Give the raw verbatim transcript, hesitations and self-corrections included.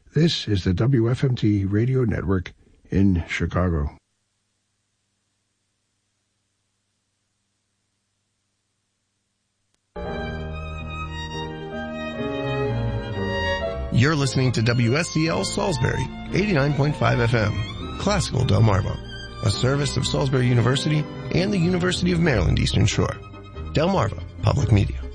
This is the W F M T Radio Network in Chicago. You're listening to W S C L Salisbury, eighty-nine point five F M, Classical Delmarva, a service of Salisbury University and the University of Maryland Eastern Shore. Delmarva Public Media.